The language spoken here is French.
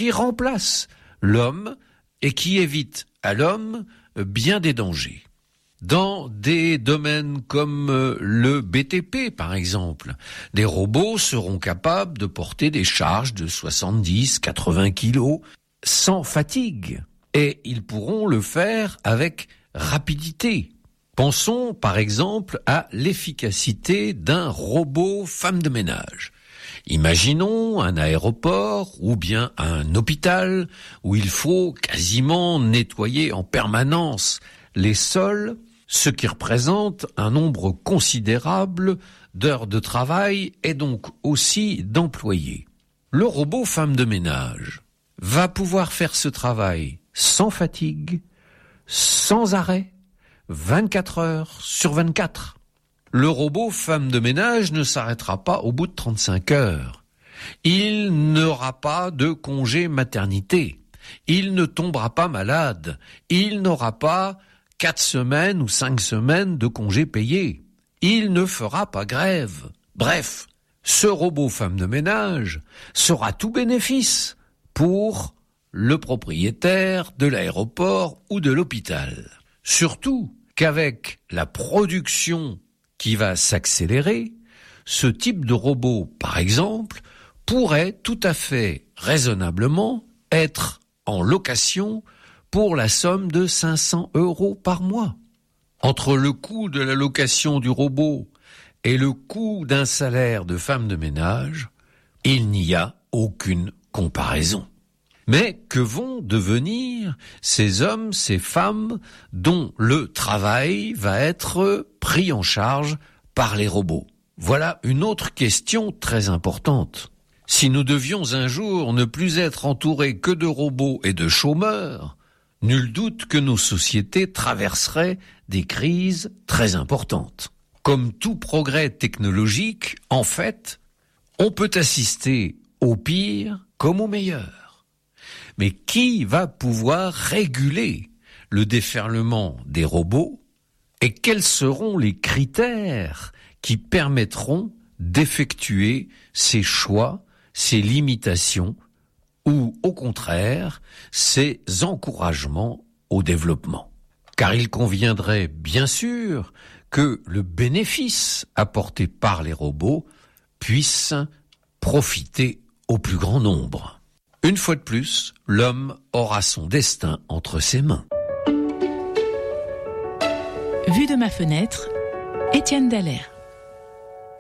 qui remplace l'homme et qui évite à l'homme bien des dangers. Dans des domaines comme le BTP, par exemple, des robots seront capables de porter des charges de 70-80 kilos sans fatigue. Et ils pourront le faire avec rapidité. Pensons, par exemple, à l'efficacité d'un robot femme de ménage. Imaginons un aéroport ou bien un hôpital où il faut quasiment nettoyer en permanence les sols, ce qui représente un nombre considérable d'heures de travail et donc aussi d'employés. Le robot femme de ménage va pouvoir faire ce travail sans fatigue, sans arrêt, 24 heures sur 24. Le robot femme de ménage ne s'arrêtera pas au bout de 35 heures. Il n'aura pas de congé maternité. Il ne tombera pas malade. Il n'aura pas 4 semaines ou 5 semaines de congés payés. Il ne fera pas grève. Bref, ce robot femme de ménage sera tout bénéfice pour le propriétaire de l'aéroport ou de l'hôpital. Surtout qu'avec la production qui va s'accélérer, ce type de robot, par exemple, pourrait tout à fait raisonnablement être en location pour la somme de 500 € par mois. Entre le coût de la location du robot et le coût d'un salaire de femme de ménage, il n'y a aucune comparaison. Mais que vont devenir ces hommes, ces femmes dont le travail va être pris en charge par les robots? Voilà une autre question très importante. Si nous devions un jour ne plus être entourés que de robots et de chômeurs, nul doute que nos sociétés traverseraient des crises très importantes. Comme tout progrès technologique, en fait, on peut assister au pire comme au meilleur. Mais qui va pouvoir réguler le déferlement des robots et quels seront les critères qui permettront d'effectuer ces choix, ces limitations ou au contraire ces encouragements au développement? Car il conviendrait bien sûr que le bénéfice apporté par les robots puisse profiter au plus grand nombre. Une fois de plus, l'homme aura son destin entre ses mains. Vue de ma fenêtre, Étienne Dallaire.